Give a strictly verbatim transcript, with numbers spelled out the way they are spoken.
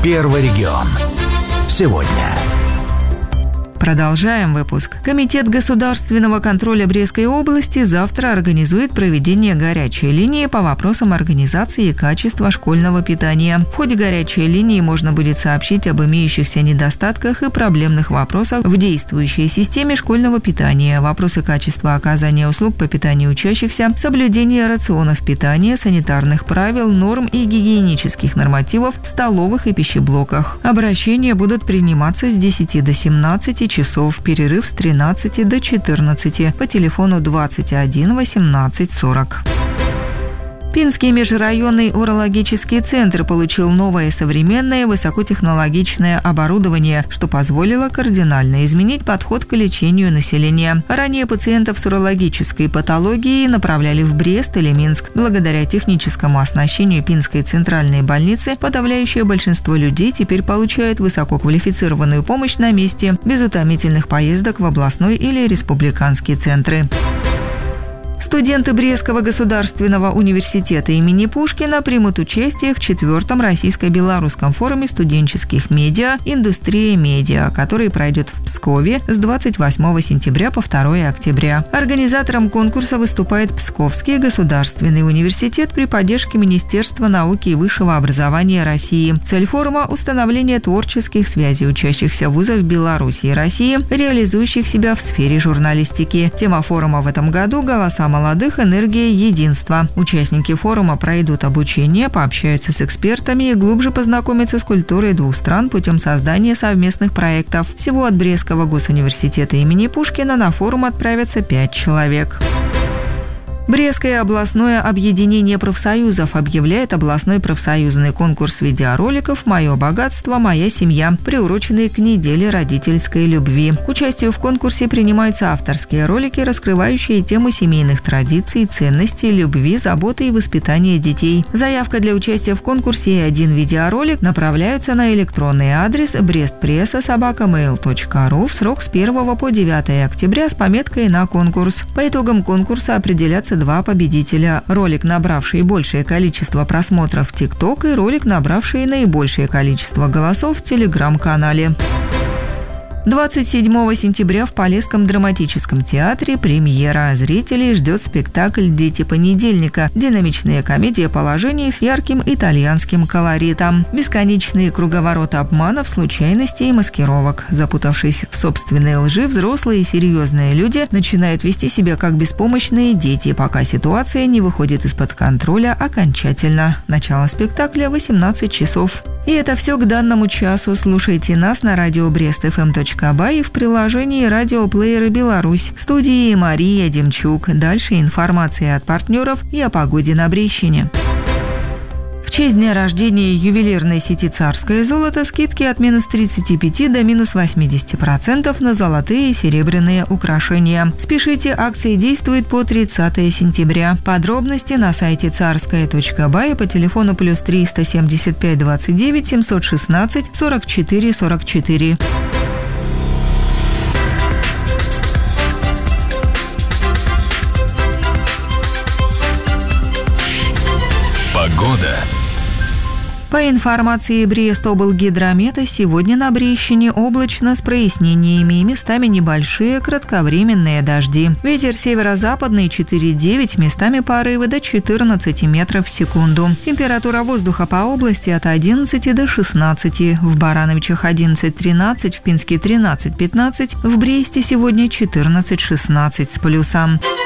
Первый регион. Сегодня. Продолжаем выпуск. Комитет государственного контроля Брестской области завтра организует проведение горячей линии по вопросам организации и качества школьного питания. В ходе горячей линии можно будет сообщить об имеющихся недостатках и проблемных вопросах в действующей системе школьного питания, вопросы качества оказания услуг по питанию учащихся, соблюдение рационов питания, санитарных правил, норм и гигиенических нормативов в столовых и пищеблоках. Обращения будут приниматься с десяти до семнадцати часов, перерыв с тринадцати до четырнадцати по телефону двадцать один восемнадцать сорок. Пинский межрайонный урологический центр получил новое современное высокотехнологичное оборудование, что позволило кардинально изменить подход к лечению населения. Ранее пациентов с урологической патологией направляли в Брест или Минск. Благодаря техническому оснащению Пинской центральной больницы подавляющее большинство людей теперь получают высококвалифицированную помощь на месте, без утомительных поездок в областной или республиканский центры. Студенты Брестского государственного университета имени Пушкина примут участие в четвертом российско-белорусском форуме студенческих медиа «Индустрия медиа», который пройдет в Пскове с двадцать восьмого сентября по второе октября. Организатором конкурса выступает Псковский государственный университет при поддержке Министерства науки и высшего образования России. Цель форума – установление творческих связей учащихся вузов Беларуси и России, реализующих себя в сфере журналистики. Тема форума в этом году – «Голоса молодых. Энергия единства». Участники форума пройдут обучение, пообщаются с экспертами и глубже познакомятся с культурой двух стран путем создания совместных проектов. Всего от Брестского госуниверситета имени Пушкина на форум отправятся пять человек. Брестское областное объединение профсоюзов объявляет областной профсоюзный конкурс видеороликов «Мое богатство, моя семья», приуроченный к неделе родительской любви. К участию в конкурсе принимаются авторские ролики, раскрывающие тему семейных традиций, ценностей, любви, заботы и воспитания детей. Заявка для участия в конкурсе и один видеоролик направляются на электронный адрес брестпресса собака мэйл точка ру в срок с первого по девятое октября с пометкой «На конкурс». По итогам конкурса определятся два победителя. Ролик, набравший большее количество просмотров в ТикТок, и ролик, набравший наибольшее количество голосов в Телеграм-канале. двадцать седьмого сентября в Полесском драматическом театре премьера. Зрителей ждет спектакль «Дети понедельника». Динамичная комедия положений с ярким итальянским колоритом. Бесконечные круговороты обманов, случайностей и маскировок. Запутавшись в собственной лжи, взрослые и серьезные люди начинают вести себя как беспомощные дети, пока ситуация не выходит из-под контроля окончательно. Начало спектакля – восемнадцать часов. И это все к данному часу. Слушайте нас на радио брест эф эм точка бай и в приложении «Радиоплееры Беларусь». В студии Мария Демчук. Дальше информация от партнеров и о погоде на Брестщине. В честь дня рождения ювелирной сети «Царское золото» скидки от минус тридцати пяти до минус восьмидесяти процентов на золотые и серебряные украшения. Спешите, акции действуют по тридцатое сентября. Подробности на сайте царское точка бай по телефону плюс триста семьдесят пять двадцать девять семьсот шестнадцать сорок четыре сорок четыре. Погода. По информации Брестоблгидромета, сегодня на Брестщине облачно с прояснениями и местами небольшие кратковременные дожди. Ветер северо-западный четыре-девять, местами порывы до четырнадцати метров в секунду. Температура воздуха по области от одиннадцати до шестнадцати. В Барановичах одиннадцать-тринадцать, в Пинске тринадцать-пятнадцать, в Бресте сегодня четырнадцать-шестнадцать с плюсом.